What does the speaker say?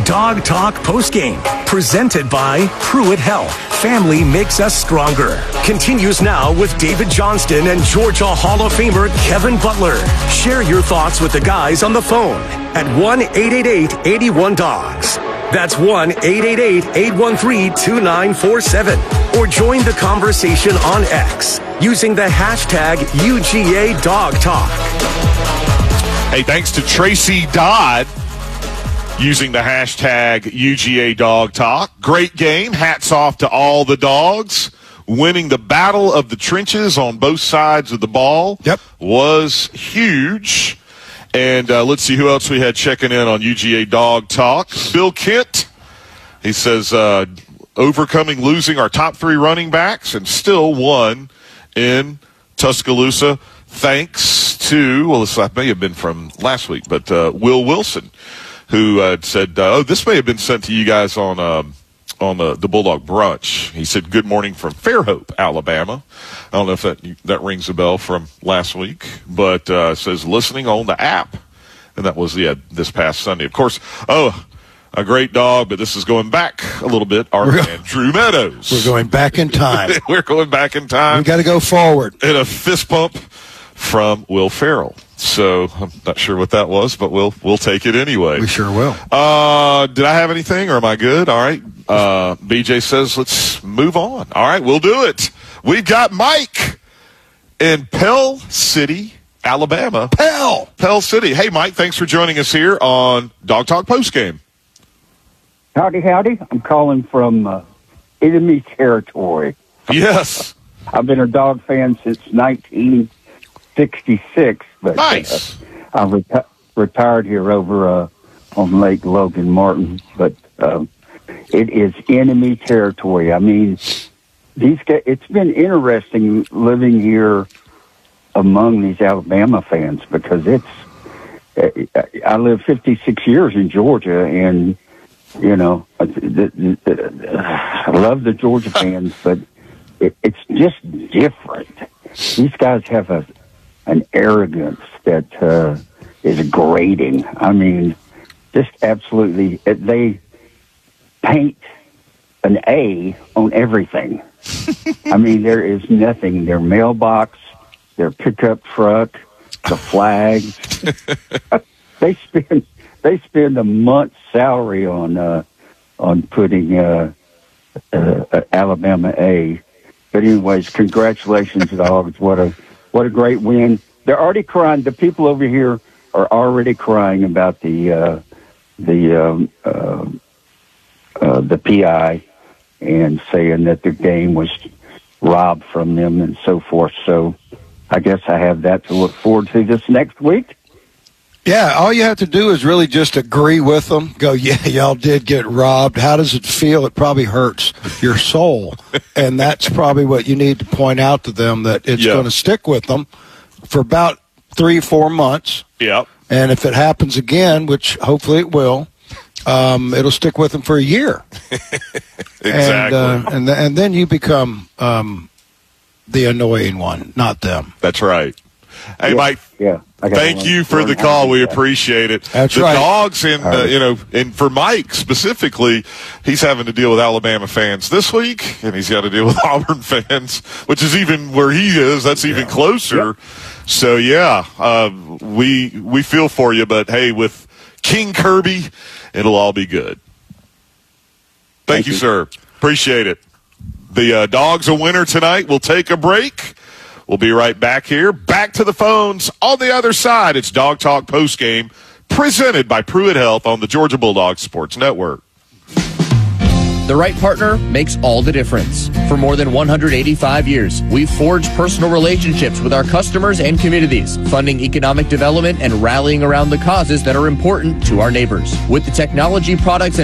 Dog Talk Postgame, presented by Pruitt Health. Family makes us stronger. Continues now with David Johnston and Georgia Hall of Famer Kevin Butler. Share your thoughts with the guys on the phone at 1-888-81-DOGS. That's 1-888-813-2947. Or join the conversation on X using the hashtag UGA Dog Talk. Hey, thanks to Tracy Dodd using the hashtag UGA Dog Talk. Great game. Hats off to all the dogs. Winning the battle of the trenches on both sides of the ball was huge. And let's see who else we had checking in on UGA Dog Talk. Bill Kent, he says, overcoming losing our top three running backs and still won in Tuscaloosa. Thanks to, well, this may have been from last week, but Will Wilson, who said, this may have been sent to you guys on the Bulldog Brunch. He said, good morning from Fairhope, Alabama. I don't know if that rings a bell from last week, but says listening on the app. And that was, this past Sunday. Of course, a great dog, but this is going back a little bit. Our man, Drew Meadows. We're going back in time. We're going back in time. We got to go forward. And a fist bump from Will Ferrell. So I'm not sure what that was, but we'll take it anyway. We sure will. Did I have anything, or am I good? All right. BJ says let's move on. All right, we'll do it. We've got Mike in Pell City, Alabama. Pell City. Hey, Mike, thanks for joining us here on Dog Talk Postgame. Howdy. I'm calling from enemy territory. Yes. I've been a dog fan since 1966, but nice. I retired here over on Lake Logan Martin, but it is enemy territory. I mean, these guys, it's been interesting living here among these Alabama fans because I lived 56 years in Georgia, and I love the Georgia fans, but it's just different. These guys have an arrogance that is grating. I mean, just absolutely. They paint an A on everything. I mean, there is nothing. Their mailbox, their pickup truck, the flags. They spend a month's salary on putting Alabama A. But anyways, congratulations, dogs! What a great win. They're already crying. The people over here are already crying about the PI and saying that the game was robbed from them and so forth. So I guess I have that to look forward to this next week. Yeah, all you have to do is really just agree with them. Go, yeah, y'all did get robbed. How does it feel? It probably hurts your soul. And that's probably what you need to point out to them, that it's going to stick with them for about 3-4 months. Yep. And if it happens again, which hopefully it will, it'll stick with them for a year. Exactly. And then you become the annoying one, not them. That's right. Hey, Mike. Yeah. Thank you for the call. We appreciate it. That's the right. Dogs, and and for Mike specifically, he's having to deal with Alabama fans this week, and he's got to deal with Auburn fans, which is even where he is. That's even closer. Yep. So we feel for you, but hey, with King Kirby, it'll all be good. Thank you, sir. Appreciate it. The Dogs a winner tonight. We'll take a break. We'll be right back here. Back to the phones on the other side. It's Dog Talk Postgame, presented by Pruitt Health on the Georgia Bulldogs Sports Network. The right partner makes all the difference. For more than 185 years, we've forged personal relationships with our customers and communities, funding economic development and rallying around the causes that are important to our neighbors. With the technology, products, and